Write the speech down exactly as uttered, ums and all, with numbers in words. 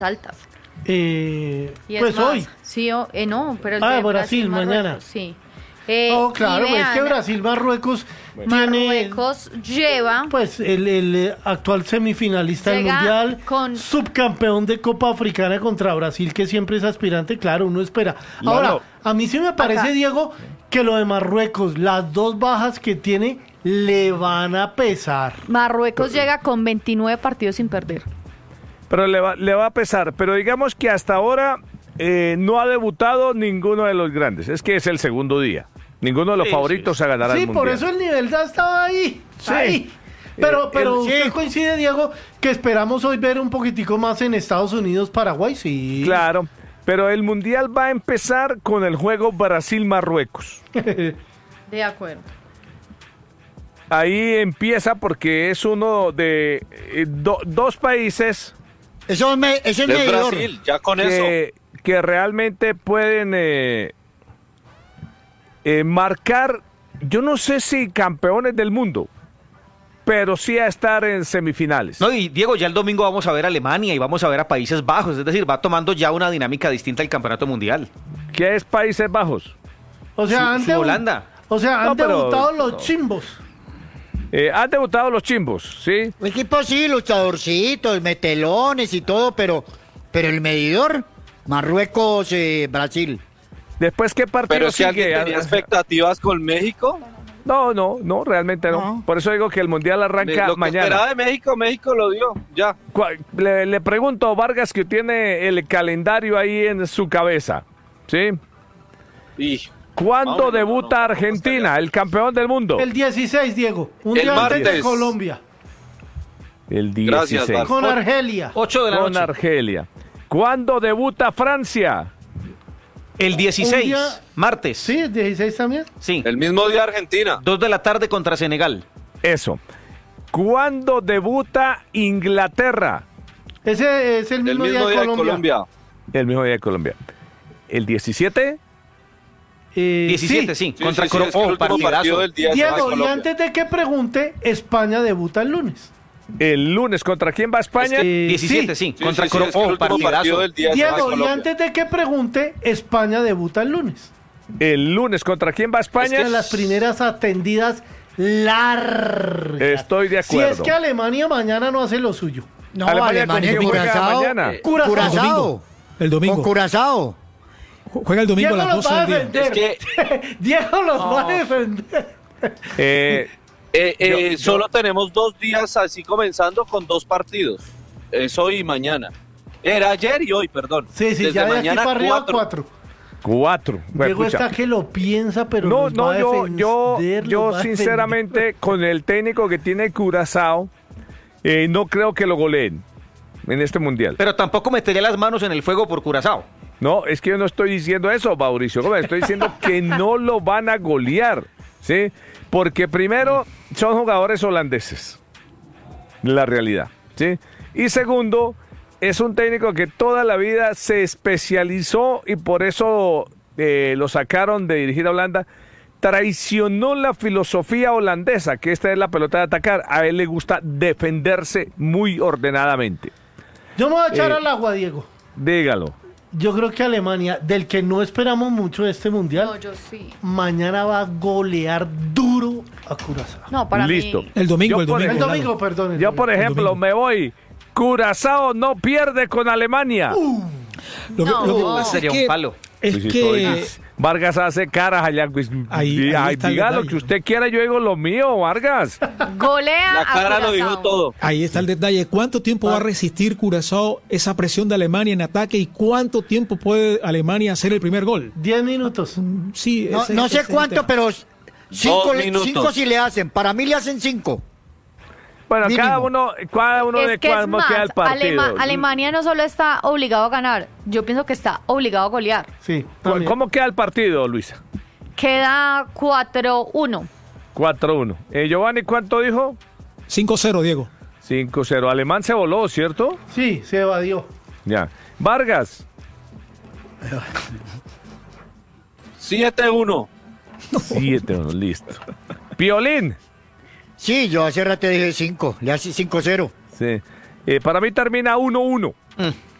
altas. Eh, Y es pues más, hoy. Sí, o- eh, no, pero el Ah, de Brasil, Marruecos, mañana. Sí. Eh, Oh, claro, y pues es que vean, Brasil, Marruecos tiene, Marruecos lleva pues, el, el actual semifinalista del Llega Mundial, con- subcampeón de Copa Africana contra Brasil, que siempre es aspirante, claro, uno espera. No, Ahora, no. a mí sí me parece, Acá. Diego, que lo de Marruecos, las dos bajas que tiene, le van a pesar. Marruecos llega con veintinueve partidos sin perder. Pero le va, le va a pesar. Pero digamos que hasta ahora eh, no ha debutado ninguno de los grandes. Es que es el segundo día. Ninguno de los Sí, favoritos a ganar Sí, el por Mundial. eso el nivel ya estaba ahí. Sí. Ahí. Pero, Eh, pero el- usted sí. coincide, Diego, que esperamos hoy ver un poquitico más en Estados Unidos, Paraguay, sí. Claro. Pero el Mundial va a empezar con el juego Brasil-Marruecos. De acuerdo. Ahí empieza porque es uno de eh, do- dos países Eso es, me, eso es Es medidor. Brasil, ya con eso. que, que realmente pueden eh, eh, marcar, yo no sé si campeones del mundo, pero sí a estar en semifinales. No, y Diego, ya el domingo vamos a ver a Alemania y vamos a ver a Países Bajos, es decir, va tomando ya una dinámica distinta al campeonato mundial. ¿Qué es Países Bajos? O sea, Su- han, su debu- Holanda. o sea, han No, pero- debutado los no. chimbos. Eh, han debutado los chimbos, ¿sí? Un equipo sí, luchadorcitos, metelones y todo, pero, pero el medidor, Marruecos, eh, Brasil. Después, ¿qué partido Pero si sigue? alguien tenía expectativas con México, No, no, no, realmente no. No. Por eso digo que el Mundial arranca lo que mañana. esperaba de México, México lo dio, ya. Cua- Le, le pregunto a Vargas, que tiene el calendario ahí en su cabeza, ¿sí? Y ¿Cuándo Vámonos, debuta no, no, no, Argentina, el campeón del mundo? El dieciséis, Diego. Un El día antes de martes. Colombia. El Gracias, dieciséis. Vargas. Con Argelia. ocho de la Con noche. Argelia. ¿Cuándo debuta Francia? El dieciséis, Un día- martes. Sí, el dieciséis también. Sí. el mismo día Argentina. dos de la tarde contra Senegal. Eso. ¿Cuándo debuta Inglaterra? Ese es el El mismo, mismo día de Colombia. El mismo día de Colombia. ¿El diecisiete? Eh, diecisiete, sí. Sí, contra sí, sí, Coro- es que el oh, último partidazo. partido del día es Diego, y Colombia. antes de que pregunte, España debuta el lunes. El lunes. ¿Contra quién va España? Eh, diecisiete, sí. Sí, contra sí, sí, Coro- es que el oh, último partido partidazo. del día es Diego, y Colombia. antes de que pregunte, España debuta el lunes. El lunes. ¿Contra quién va España? En las primeras atendidas largas. Estoy de Si acuerdo. es que Alemania mañana no hace lo suyo. No, Alemania, ¿con Alemania, quién juega Curazao. mañana? Curazao. Curazao. El domingo. Con Curazao. Juega el domingo Diego a las los doce va a del día. defender. Es Diego los va a defender. Eh, Eh, eh, Yo- solo tenemos dos días así comenzando con dos partidos. Es hoy y mañana. Era ayer y hoy, perdón. Sí, sí, Desde ya de aquí mañana para arriba cuatro. cuatro. cuatro. Bueno, Diego pucha. está que lo piensa, pero No, los no, va a yo, yo, defender, los yo va a sinceramente, defender. con el técnico que tiene Curazao, eh, no creo que lo goleen en este mundial. Pero tampoco metería las manos en el fuego por Curazao. No, es que yo no estoy diciendo eso, Mauricio Gómez. Estoy diciendo que no lo van a golear, ¿sí? Porque primero, son jugadores holandeses. La realidad, ¿sí? Y segundo, es un técnico que toda la vida se especializó y por eso eh, lo sacaron de dirigir a Holanda. Traicionó la filosofía holandesa, que esta es la pelota de atacar. A él le gusta defenderse muy ordenadamente. Yo me voy a echar Eh, al agua, Diego. Dígalo. Yo creo que Alemania, del que no esperamos mucho de este mundial, No, yo sí. mañana va a golear duro a Curazao. No, para Listo. mí. El domingo, Yo el por domingo. El ejemplo- domingo, perdón. el Yo, domingo. por ejemplo, domingo. me voy. Curazao no pierde con Alemania. Lo que, No. lo que Oh. pasa es Sería un que, palo. es Pues, que estoy- Vargas hace caras allá. Pues, Ahí- di- ahí ay, está el diga lo detalle. que usted quiera, yo digo lo mío, Vargas. Golea La a cara lo Curazao. dijo todo. ahí está el detalle. ¿Cuánto tiempo va a resistir Curazao esa presión de Alemania en ataque y cuánto tiempo puede Alemania hacer el primer gol? Diez minutos. Sí, No, ese- no ese sé es el cuánto, tema. pero cinco, Dos minutos. cinco si le hacen. Para mí le hacen cinco. Bueno, Mínimo. cada uno, cada uno de Es que es cómo más, queda el partido. Alema- Alemania no solo está obligado a ganar, yo pienso que está obligado a golear. Sí. ¿Cu- también. ¿Cómo queda el partido, Luisa? Queda cuatro uno. cuatro uno. Eh, Giovanni, ¿cuánto dijo? cinco cero, Diego. cinco cero. Alemán se voló, ¿cierto? Sí, se evadió. Ya. Vargas. siete uno. siete uno, listo. Piolín. Sí, yo hace rato dije cinco. Le hace cinco cero. Sí. Eh, para mí termina uno uno. Mm.